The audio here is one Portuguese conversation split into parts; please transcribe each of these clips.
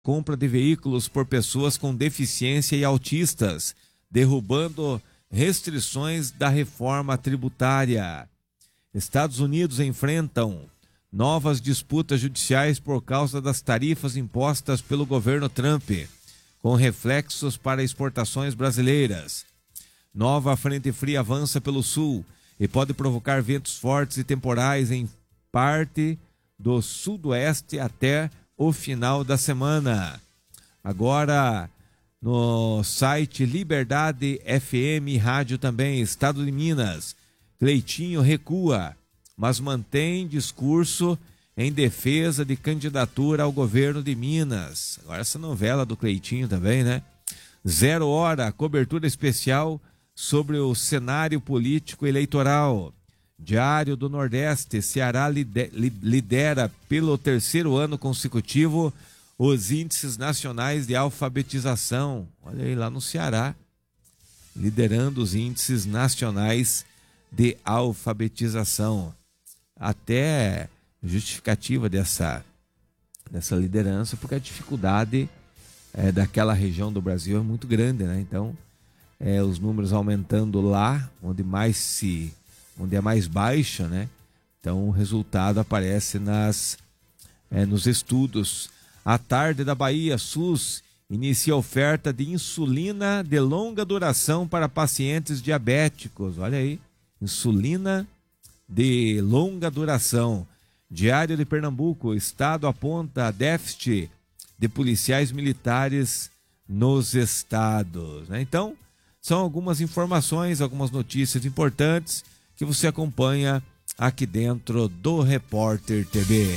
compra de veículos por pessoas com deficiência e autistas, derrubando restrições da reforma tributária. Estados Unidos enfrentam novas disputas judiciais por causa das tarifas impostas pelo governo Trump, com reflexos para exportações brasileiras. Nova frente fria avança pelo sul e pode provocar ventos fortes e temporais em parte do sudoeste até o final da semana. Agora, no site Liberdade FM Rádio também, Estado de Minas, Cleitinho recua, mas mantém discurso em defesa de candidatura ao governo de Minas. Agora essa novela do Cleitinho também, né? 0 hora, cobertura especial sobre o cenário político eleitoral. Diário do Nordeste, Ceará lidera pelo 3º ano consecutivo os índices nacionais de alfabetização. Olha aí, lá no Ceará, liderando os índices nacionais de alfabetização. Até justificativa dessa liderança, porque a dificuldade daquela região do Brasil é muito grande, né? Então, os números aumentando lá, onde é mais baixa, né? Então o resultado aparece nos estudos. À tarde da Bahia, SUS inicia oferta de insulina de longa duração para pacientes diabéticos. Olha aí, insulina de longa duração. Diário de Pernambuco, Estado aponta déficit de policiais militares nos estados, né? Então, são algumas informações, algumas notícias importantes que você acompanha aqui dentro do Repórter TV.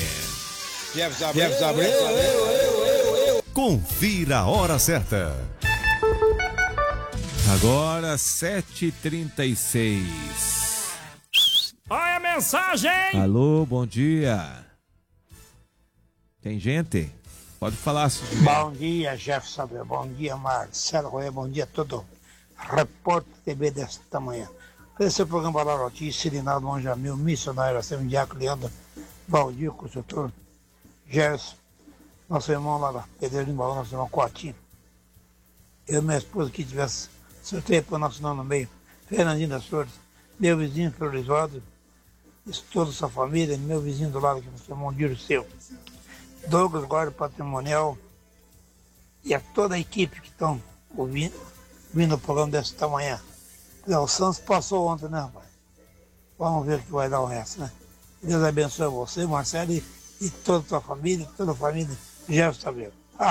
Confira a hora certa. Agora 7h36. Olha a mensagem! Alô, bom dia. Tem gente? Pode falar. Bom dia, Jefferson. Bom dia, Marcelo Roé. Bom dia a todo Repórter TV desta manhã. Esse é o programa Bala Notícia, Sirinaldo Monjamil, missionário, Assembleaco, Leandro, Valdir, construtor, Gerson, nosso irmão lá da Pedreira de Baú, nosso irmão Coatinho. Eu e minha esposa que tivesse sorteio para o nosso nome no meio, Fernandinho das Flores, meu vizinho Florisvaldo, toda a sua família, meu vizinho do lado, que é o irmão Dirceu, Douglas, guarda patrimonial, e a toda a equipe que estão ouvindo o programa desta manhã. O Santos passou ontem, né, rapaz? Vamos ver o que vai dar o resto, né? Deus abençoe você, Marcelo, e toda a tua família, toda a família Jefferson Sabelo.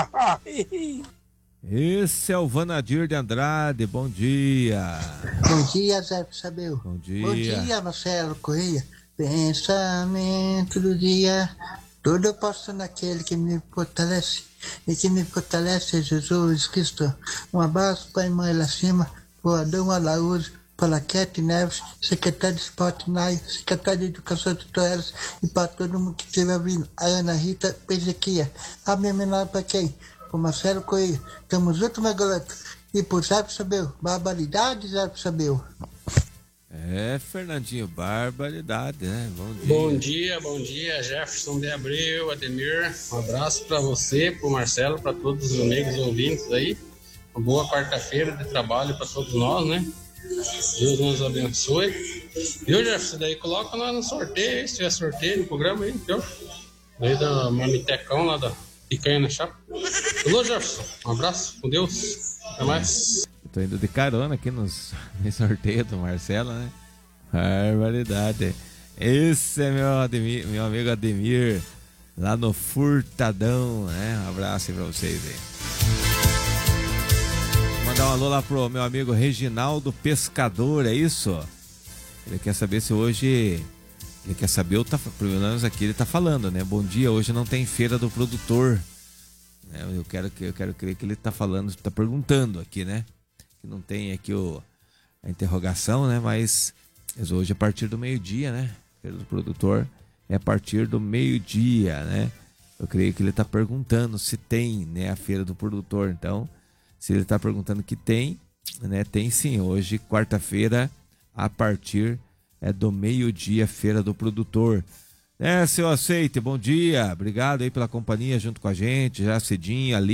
Esse é o Vanadir de Andrade, bom dia. Bom dia, Jefferson Sabelo. Bom dia. Bom dia, Marcelo Correia. Pensamento do dia, tudo eu posso naquele que me fortalece, e que me fortalece é Jesus Cristo. Um abraço para a irmã lá acima, para o Adão Alaúde, para a Kete Neves, secretário de Esporte Naio, secretário de Educação Tutorelas, e para todo mundo que estiver vindo, a Ana Rita Pezequia. A minha menor para quem? Para o Marcelo Correia. Tamo junto, meu garoto. E por Jefferson Sabelo, barbaridade, Jefferson Sabelo. Fernandinho, barbaridade, né? Bom dia. Bom dia, Jefferson de Abreu, Ademir. Um abraço para você, para o Marcelo, para todos os amigos ouvintes aí. Uma boa quarta-feira de trabalho para todos nós, né? Deus nos abençoe. Viu, Jefferson? Daí coloca lá no sorteio, se tiver sorteio no programa aí, viu? Daí da Mamitecão lá da Picanha na Chapa. Alô, Jefferson, um abraço, com Deus. Até mais. Tô indo de carona aqui no sorteio do Marcelo, né? Barbaridade. Esse é meu amigo Ademir, lá no Furtadão, né? Um abraço aí pra vocês aí. Vou mandar um alô lá pro meu amigo Reginaldo Pescador, é isso? Ele quer saber se hoje... Ele quer saber, pelo menos aqui ele tá falando, né? Bom dia, hoje não tem feira do produtor. Eu quero crer que ele tá falando, tá perguntando aqui, né? Que não tem aqui a interrogação, né? Mas hoje é a partir do meio-dia, né? Feira do produtor é a partir do meio-dia, né? Eu creio que ele está perguntando se tem, né, a feira do produtor. Então, se ele está perguntando que tem, né? Tem sim. Hoje, quarta-feira, a partir do meio-dia, feira do produtor. Seu Aceite, bom dia. Obrigado aí pela companhia junto com a gente, já cedinho ali.